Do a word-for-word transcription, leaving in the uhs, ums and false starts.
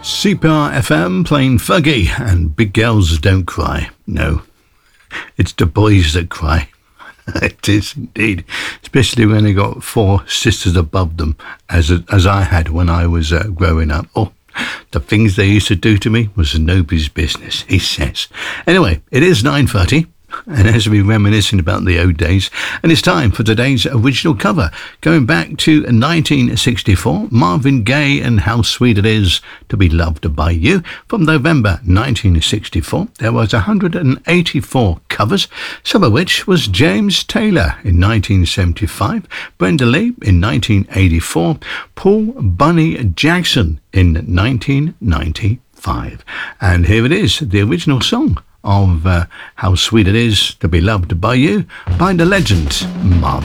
C P R F M playing Fergie and Big Girls Don't Cry. No, it's the boys that cry. It is indeed, especially when they got four sisters above them, as as I had when I was uh, growing up. Oh, the things they used to do to me was nobody's business, he says. Anyway, it is nine thirty. And as we reminiscing about the old days, and it's time for today's original cover. Going back to nineteen sixty-four, Marvin Gaye and How Sweet It Is to Be Loved by You. From November nineteen sixty-four, there was one hundred eighty-four covers, some of which was James Taylor in nineteen seventy-five, Brenda Lee in nineteen eighty-four, Paul Bunny Jackson in nineteen ninety-five. And here it is, the original song of uh, How Sweet It Is to Be Loved by You by the legend Marvin.